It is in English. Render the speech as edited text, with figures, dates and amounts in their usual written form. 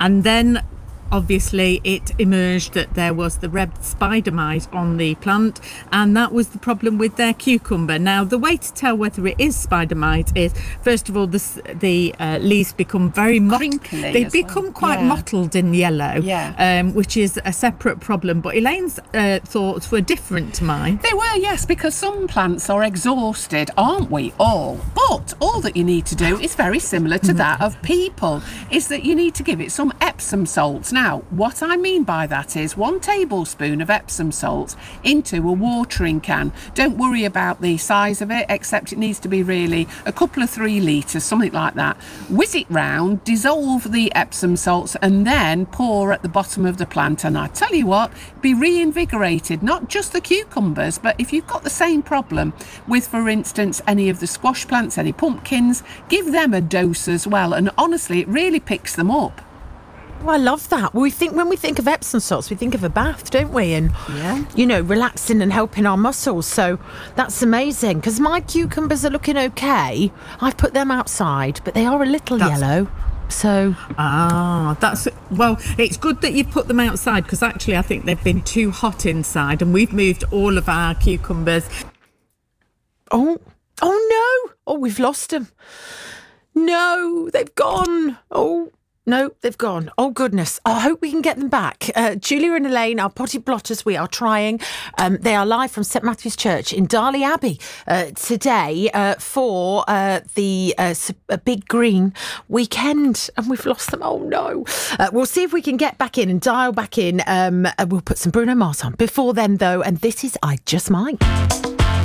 And then obviously it emerged that there was the red spider mite on the plant, and that was the problem with their cucumber. Now, the way to tell whether it is spider mite is, first of all, the leaves become very crinkly. They become quite mottled in yellow, which is a separate problem. But Elaine's thoughts were different to mine. They were, yes, because some plants are exhausted, aren't we all? But all that you need to do is very similar to that of people, is that you need to give it some Epsom salts. Now, what I mean by that is 1 tablespoon of Epsom salts into a watering can. Don't worry about the size of it, except it needs to be really a couple of 3 litres, something like that. Whiz it round, dissolve the Epsom salts, and then pour at the bottom of the plant. And I tell you what, be reinvigorated, not just the cucumbers, but if you've got the same problem with, for instance, any of the squash plants, any pumpkins, give them a dose as well. And honestly, it really picks them up. Oh, I love that. When we think of Epsom salts, we think of a bath, don't we? And, relaxing and helping our muscles. So that's amazing, because my cucumbers are looking okay. I've put them outside, but they are a little yellow. So it's good that you've put them outside, because actually I think they've been too hot inside, and we've moved all of our cucumbers. Oh no! Oh, we've lost them. No, they've gone. Oh. No, they've gone. Oh, goodness. I hope we can get them back. Julia and Elaine, our potty plotters, we are trying. They are live from St Matthew's Church in Darley Abbey today for the Big Green weekend. And we've lost them. Oh, no. We'll see if we can get back in and dial back in. We'll put some Bruno Mars on before then, though. And this is I Just Might.